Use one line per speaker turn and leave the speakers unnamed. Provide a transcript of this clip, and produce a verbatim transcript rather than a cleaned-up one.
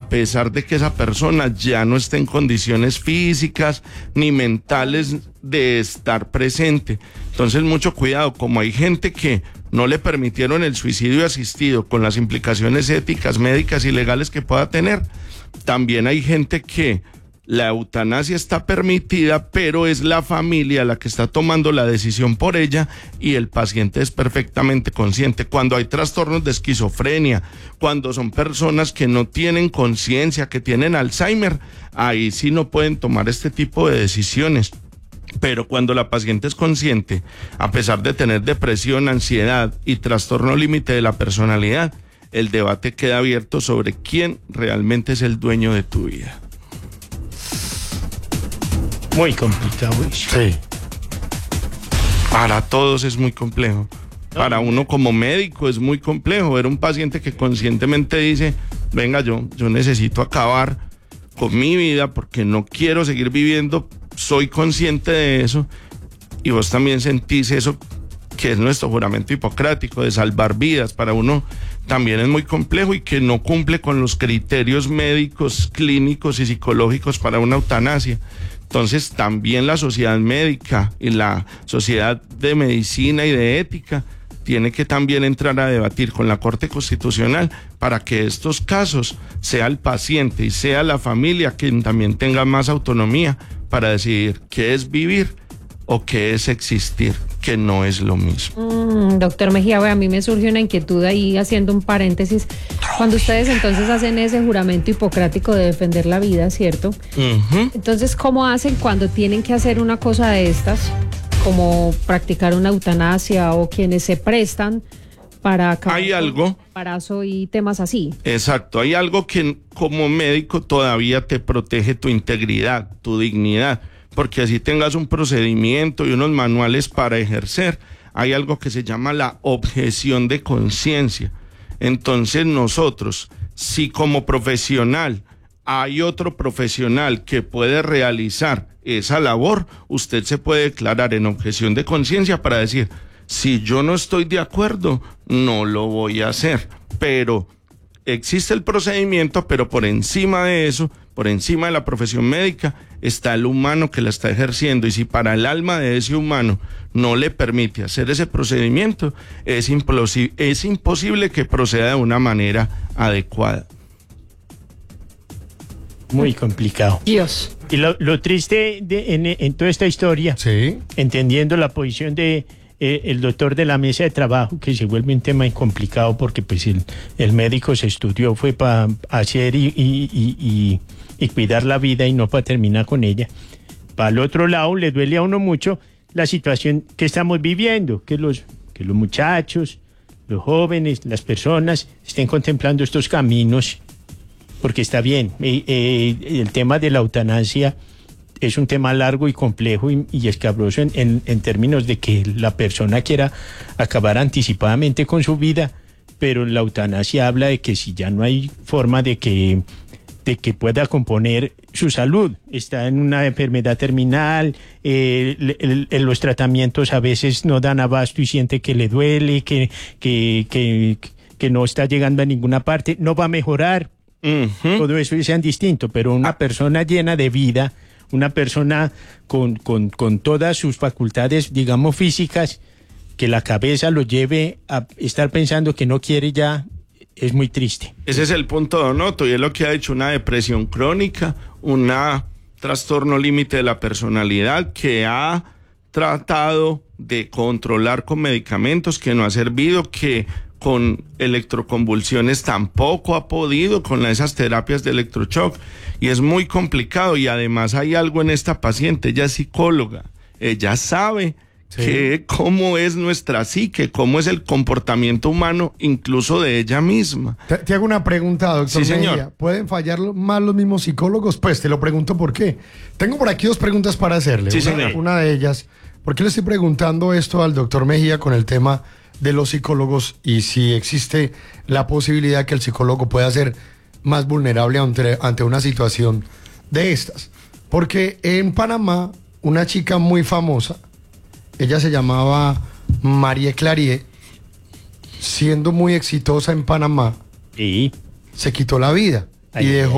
a pesar de que esa persona ya no esté en condiciones físicas ni mentales de estar presente. Entonces, mucho cuidado, como hay gente que no le permitieron el suicidio asistido con las implicaciones éticas, médicas y legales que pueda tener, también hay gente que la eutanasia está permitida, pero es la familia la que está tomando la decisión por ella y el paciente es perfectamente consciente. Cuando hay trastornos de esquizofrenia, cuando son personas que no tienen conciencia, que tienen Alzheimer, ahí sí no pueden tomar este tipo de decisiones. Pero cuando la paciente es consciente, a pesar de tener depresión, ansiedad y trastorno límite de la personalidad, el debate queda abierto sobre quién realmente es el dueño de tu vida.
Muy complicado eso.
Sí. Para todos es muy complejo. Para uno como médico es muy complejo ver un paciente que conscientemente dice, venga, yo, yo necesito acabar con mi vida porque no quiero seguir viviendo, soy consciente de eso, y vos también sentís eso, que es nuestro juramento hipocrático de salvar vidas. Para uno también es muy complejo y que no cumple con los criterios médicos, clínicos y psicológicos para una eutanasia. Entonces también la sociedad médica y la sociedad de medicina y de ética tiene que también entrar a debatir con la Corte Constitucional para que estos casos sea el paciente y sea la familia quien también tenga más autonomía para decidir qué es vivir o qué es existir, que no es lo mismo.
Mm, doctor Mejía, a mí me surge una inquietud ahí, haciendo un paréntesis. Cuando ustedes entonces hacen ese juramento hipocrático de defender la vida, ¿cierto? Uh-huh. Entonces, ¿cómo hacen cuando tienen que hacer una cosa de estas, como practicar una eutanasia, o quienes se prestan para acabar
hay algo,
con el embarazo y temas así?
Exacto, hay algo que como médico todavía te protege tu integridad, tu dignidad, porque así tengas un procedimiento y unos manuales para ejercer. Hay algo que se llama la objeción de conciencia. Entonces nosotros, si como profesional hay otro profesional que puede realizar esa labor, usted se puede declarar en objeción de conciencia para decir, si yo no estoy de acuerdo, no lo voy a hacer. Pero existe el procedimiento, pero por encima de eso, por encima de la profesión médica, está el humano que la está ejerciendo, y si para el alma de ese humano no le permite hacer ese procedimiento, es, implosi- es imposible que proceda de una manera adecuada.
Muy complicado.
Dios.
Y lo, lo triste de, en, en toda esta historia,
sí,
entendiendo la posición de eh, el doctor de la mesa de trabajo, que se vuelve un tema complicado porque pues el, el médico se estudió, fue para hacer y, y, y, y, y cuidar la vida y no para terminar con ella. Para el otro lado, le duele a uno mucho la situación que estamos viviendo, que los, que los muchachos, los jóvenes, las personas estén contemplando estos caminos, porque está bien, eh, eh, el tema de la eutanasia es un tema largo y complejo y, y escabroso en, en, en términos de que la persona quiera acabar anticipadamente con su vida, pero la eutanasia habla de que si ya no hay forma de que, de que pueda componer su salud, está en una enfermedad terminal, eh, el, el, los tratamientos a veces no dan abasto y siente que le duele, que, que, que, que no está llegando a ninguna parte, no va a mejorar. Uh-huh. Todo eso sean distinto, pero una persona llena de vida, una persona con, con, con todas sus facultades, digamos, físicas, que la cabeza lo lleve a estar pensando que no quiere ya, es muy triste.
Ese es el punto, Donoto, y es lo que ha hecho una depresión crónica, un trastorno límite de la personalidad que ha tratado de controlar con medicamentos, que no ha servido, que con electroconvulsiones tampoco ha podido, con esas terapias de electroshock, y es muy complicado. Y además hay algo en esta paciente, ella es psicóloga, ella sabe sí. que cómo es nuestra psique, cómo es el comportamiento humano, incluso de ella misma.
Te, te hago una pregunta, doctor
Sí,
Mejía.
señor.
¿Pueden fallar más los mismos psicólogos? Pues te lo pregunto por qué. Tengo por aquí dos preguntas para hacerle.
Sí,
una,
señor.
una de ellas, ¿por qué le estoy preguntando esto al doctor Mejía con el tema de los psicólogos y si existe la posibilidad que el psicólogo pueda ser más vulnerable ante, ante una situación de estas? Porque en Panamá, una chica muy famosa, ella se llamaba Marie Clarie, siendo muy exitosa en Panamá,
Sí.
se quitó la vida
Ay,
y dejó